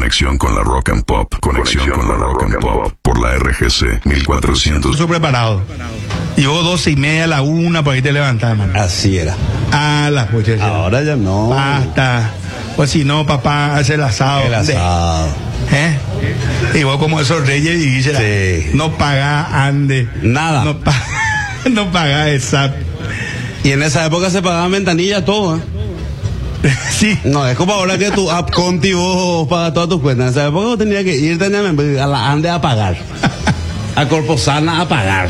Conexión con la Rock and Pop. Conexión con la Rock and Pop. Por la RGC 1400. Estoy preparado. Y vos 12:30 a la 1 para irte levantar, man. Así era. A las muchachas. Ahora ya no. Basta. Pues si no, papá, hace el asado. El asado. Y vos como esos reyes y dices, Sí. no pagás ande. Nada. No pagás esa. Y en esa época se pagaban ventanillas todo, ¿eh? Sí. No, es como ahora que tu app Conti vos pagas todas tus cuentas. En esa época vos tenías que irte a la Ande a pagar. A Corposana a pagar.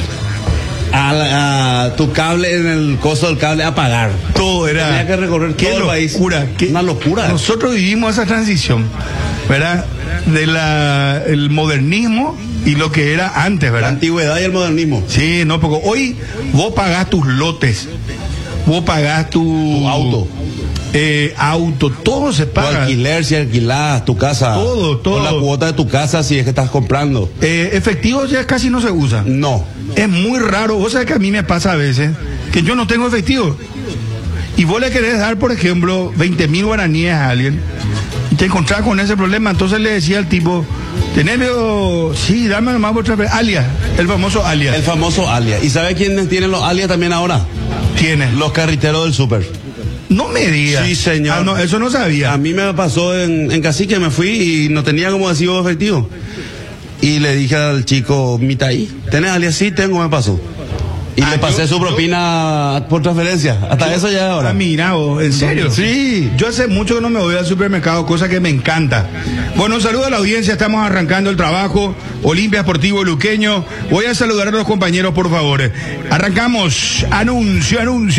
A tu cable en el costo del cable a pagar. Todo era. Tenía que recorrer todo el país. Una locura. Nosotros vivimos esa transición, ¿verdad? El modernismo y lo que era antes, ¿verdad? La antigüedad y el modernismo. Sí, no, porque hoy vos pagás tus lotes, vos pagás tu auto. Auto, todo se Tu paga. alquiler si alquilás tu casa. Todo. O la cuota de tu casa si es que estás comprando. Efectivo ya casi no se usa. No. Es muy raro. Vos sabés que a mí me pasa a veces que yo no tengo efectivo. Y vos le querés dar, por ejemplo, 20.000 guaraníes a alguien. Y te encontrás con ese problema. Entonces le decía al tipo, sí, dame nomás otra vez. Alias, el famoso alias. El famoso alias. ¿Y sabe quiénes tienen los alias también ahora? ¿Quiénes? Los carriteros del súper. No me digas. Sí, señor. No, eso no sabía. A mí me pasó en Cacique, me fui y no tenía como decir efectivo. Y le dije al chico, mita ahí, ¿tenés alias? Sí, tengo, me pasó. Y le pasé su propina por transferencia. Hasta eso ya ahora. Mira vos, ¿en serio? Sí. Yo hace mucho que no me voy al supermercado, cosa que me encanta. Bueno, un saludo a la audiencia, estamos arrancando el trabajo. Olimpia Sportivo Luqueño. Voy a saludar a los compañeros, por favor. Arrancamos. Anuncio.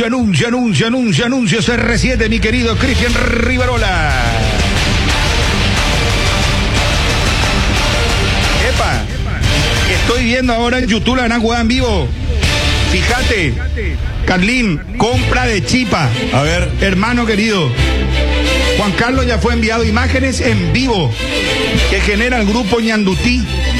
CR7, mi querido Cristian Rivarola. Epa, estoy viendo ahora en YouTube la gran jugada en vivo. Fíjate, Carlín, compra de chipa. A ver. Hermano querido, Juan Carlos ya fue enviado imágenes en vivo que genera el grupo Ñandutí.